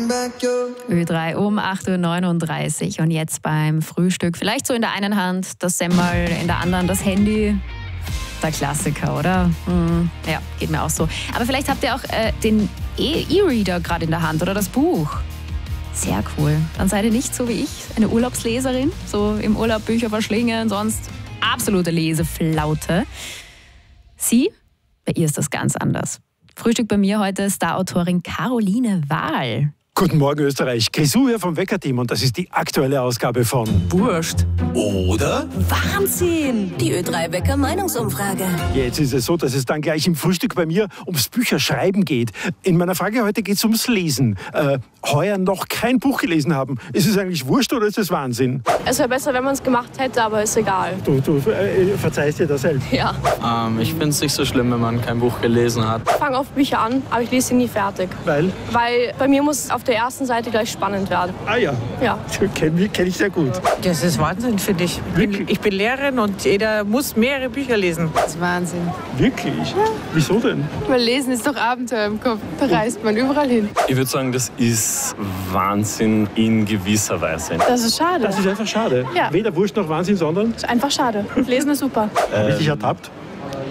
Ö3 um 8:39 Uhr und jetzt beim Frühstück. Vielleicht so in der einen Hand das Semmel, in der anderen das Handy. Der Klassiker, oder? Ja, geht mir auch so. Aber vielleicht habt ihr auch den E-Reader gerade in der Hand oder das Buch. Sehr cool. Dann seid ihr nicht so wie ich, eine Urlaubsleserin, so im Urlaub Bücher verschlingen, sonst absolute Leseflaute. Sie? Bei ihr ist das ganz anders. Frühstück bei mir heute Starautorin Caroline Wahl. Guten Morgen Österreich, Grisou hier vom Wecker-Team und das ist die aktuelle Ausgabe von Wurscht. Oder? Wahnsinn! Die Ö3 Wecker Meinungsumfrage. Jetzt ist es so, dass es dann gleich im Frühstück bei mir ums Bücherschreiben geht. In meiner Frage heute geht es ums Lesen. Heuer noch kein Buch gelesen haben. Ist es eigentlich wurscht oder ist es Wahnsinn? Es wäre besser, wenn man es gemacht hätte, aber ist egal. Du verzeihst dir das selbst? Ja. Ich finde es nicht so schlimm, wenn man kein Buch gelesen hat. Ich fange oft Bücher an, aber ich lese sie nie fertig. Weil? Weil bei mir muss es auf der ersten Seite gleich spannend werden. Ah ja, Ja. kenn ich sehr gut. Das ist Wahnsinn, finde ich. Ich bin Lehrerin und jeder muss mehrere Bücher lesen. Das ist Wahnsinn. Wirklich? Ja. Wieso denn? Weil Lesen ist doch Abenteuer im Kopf. Da reist man überall hin. Ich würde sagen, das ist Wahnsinn in gewisser Weise. Das ist schade. Das ist einfach schade. Ja. Weder Wurscht noch Wahnsinn, sondern... Das ist einfach schade. Lesen ist super. Richtig ertappt?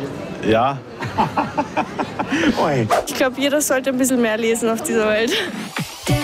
Ja. Oi. Ich glaube, jeder sollte ein bisschen mehr lesen auf dieser Welt.